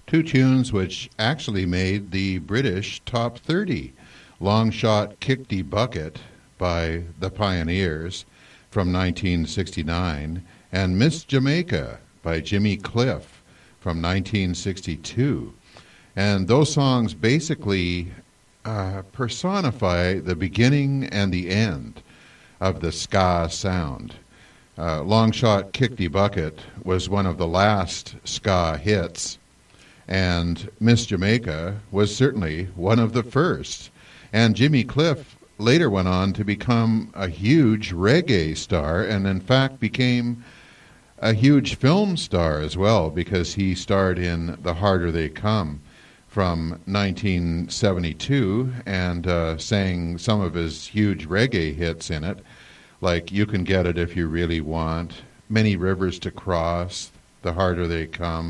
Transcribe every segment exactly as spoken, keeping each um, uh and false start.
Two tunes which actually made the British top thirty. Long Shot Kickty Bucket by the Pioneers from nineteen sixty-nine and Miss Jamaica by Jimmy Cliff from nineteen sixty-two. And those songs basically uh, personify the beginning and the end of the ska sound. Uh, Long Shot Kickty Bucket was one of the last ska hits, and Miss Jamaica was certainly one of the first. And Jimmy Cliff later went on to become a huge reggae star, and in fact became a huge film star as well, because he starred in The Harder They Come from nineteen seventy-two and uh, sang some of his huge reggae hits in it, like You Can Get It If You Really Want, Many Rivers to Cross, The Harder They Come,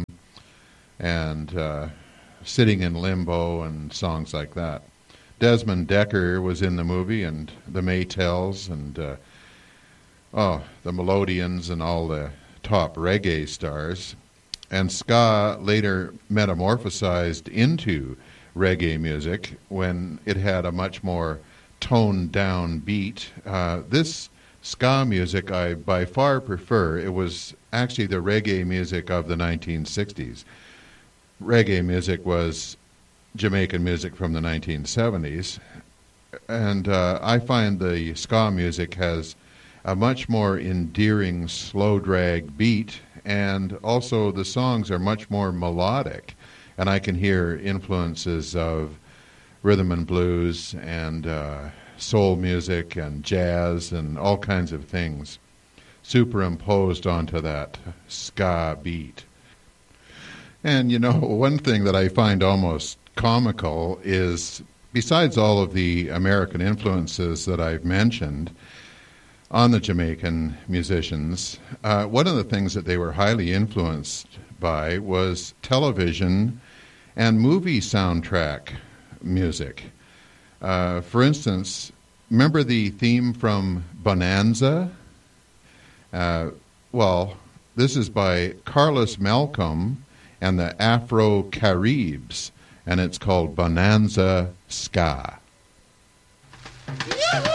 and uh, Sitting in Limbo and songs like that. Desmond Decker was in the movie, and the Maytels, and uh, oh, the Melodians, and all the top reggae stars. And ska later metamorphosized into reggae music when it had a much more toned-down beat. Uh, this ska music I by far prefer. It was actually the reggae music of the nineteen sixties. Reggae music was Jamaican music from the nineteen seventies, and uh, I find the ska music has a much more endearing slow drag beat, and also the songs are much more melodic, and I can hear influences of rhythm and blues and uh, soul music and jazz and all kinds of things superimposed onto that ska beat. And you know, one thing that I find almost comical is, besides all of the American influences that I've mentioned on the Jamaican musicians, uh, one of the things that they were highly influenced by was television and movie soundtrack music. Uh, for instance, remember the theme from Bonanza? Uh, well, this is by Carlos Malcolm and the Afro Caribs, and it's called Bonanza Ska.